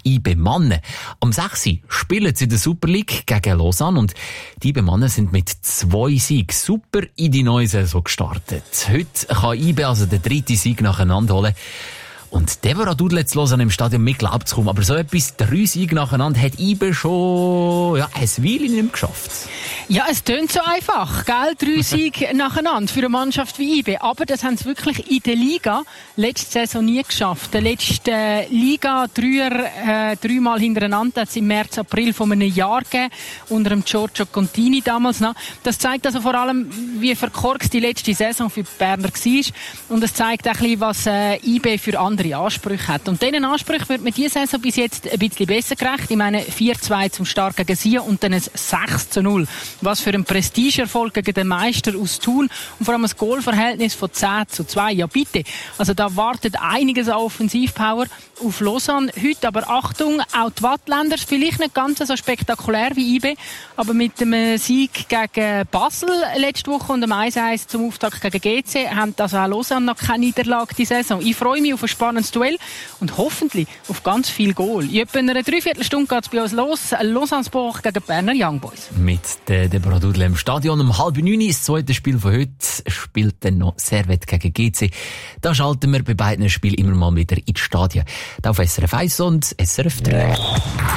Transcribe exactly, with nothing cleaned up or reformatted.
I B Männer. Am sechs Uhr spielen sie in der Super League gegen Lausanne und die I B Männer sind mit zwei Siegen super in die neue Saison gestartet. Heute kann I B also den dritten Sieg nacheinander holen. Und Deborah Dudle zu Lausanne im Stadion mit glaubt kaum. Aber so etwas, drei Siege nacheinander, hat I B schon ja, ein Weile nicht mehr geschafft. Ja, es tönt so einfach, gell? Drei Siege nacheinander für eine Mannschaft wie I B. Aber das haben sie wirklich in der Liga letzte Saison nie geschafft. Der letzte Liga, Dreier, äh, dreimal hintereinander, hat es im März, April von einem Jahr gegeben, unter dem Giorgio Contini damals noch. Das zeigt also vor allem, wie verkorkst die letzte Saison für die Berner war. Und es zeigt auch ein bisschen, was äh, I B für andere Ansprüche hat. Und diesen Ansprüchen wird mit dieser Saison bis jetzt ein bisschen besser gerecht. Ich meine, vier zwei zum Start gegen Sion und dann ein sechs zu null. Was für ein Prestigeerfolg gegen den Meister aus Thun und vor allem ein Goalverhältnis von zehn zu zwei. Ja, bitte. Also da wartet einiges an Offensivpower auf Lausanne heute. Aber Achtung, auch die Wattländer, vielleicht nicht ganz so spektakulär wie I B, aber mit dem Sieg gegen Basel letzte Woche und dem eins eins zum Auftakt gegen G C haben also auch Lausanne noch keine Niederlage die Saison. Ich freue mich auf ein spannendes Duell und hoffentlich auf ganz viel Goal. In etwa einer Dreiviertelstunde geht es bei uns los. Lausanne-Sport gegen Berner Young Boys. Mit der Deborah Dudle im Stadion. Um halb neun das zweite Spiel von heute spielt dann noch Servette gegen G C. Da schalten wir bei beiden Spielen immer mal wieder ins Stadion. Da auf S R F eins und S R F drei.